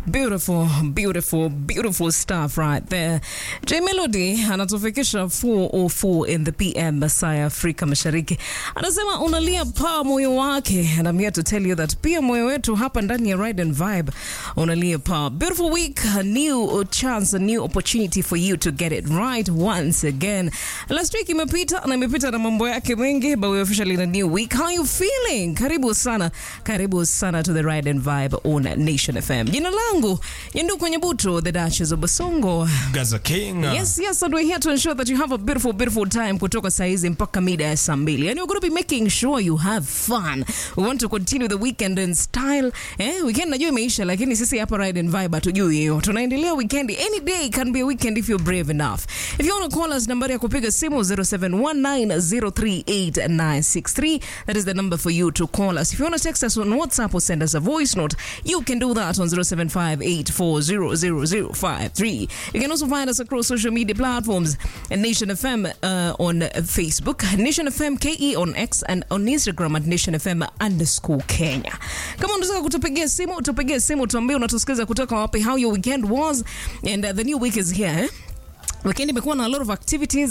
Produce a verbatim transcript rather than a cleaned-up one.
Beautiful, beautiful, beautiful stuff right there. J Melody anatufikisha four oh four in the P M saa ya Afrika Mashariki. Anasema unalia pa moyo wake. And I'm here to tell you that pia moyo wetu hapa ndani ya Ride and Vibe unalia pa. Beautiful week, a new chance, a new opportunity for you to get it right once again. Last week imepita na imepita na mambo yake mengi, but we're officially in a new week. How are you feeling? Karibu sana, karibu sana to the Ride and Vibe on Nation F M. Jina langu Yendu kwenye buto, the Duchess of Basongo, Gaza King. Yes, yes, and we're here to ensure that you have a beautiful, beautiful time kutoka saizi mpaka mida ya saa mbili. And we're going to be making sure you have fun. We want to continue the weekend in style. Eh, weekend najua imeisha, lakini sisi hapa Ride and Vibe hatujui hiyo. Tunaendelea weekend. Any day can be a weekend if you're brave enough. If you want to call us, nambari ya kupiga simu zero seven one nine zero three eight nine six three. That is the number for you to call us. If you want to text us on WhatsApp or send us a voice note, you can do that on zero seven five eight four zero zero zero five three. You can also find us across social media platforms, Nation F M uh, on Facebook, Nation F M K E on X, and on Instagram at Nation F M underscore Kenya. Kama unataka kutupigia simu, tupigie simu, tuambie unatusikiza kutoka wapi, how your weekend was, and uh, the new week is here. Eh? Weekend imekuwa na a lot of activities.